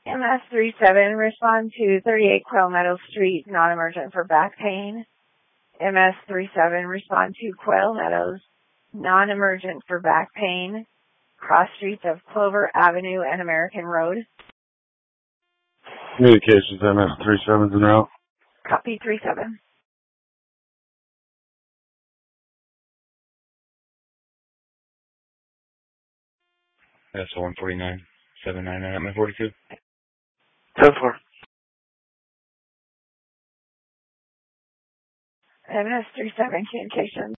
MS-37, respond to 38 Quail Meadows Street, non-emergent for back pain. MS-37, respond to Quail Meadows, non-emergent for back pain, cross streets of Clover Avenue and American Road. Communications MS-37's en route. Copy 37. That's 149, 799 at my 42. 10-4. MS-37 communications.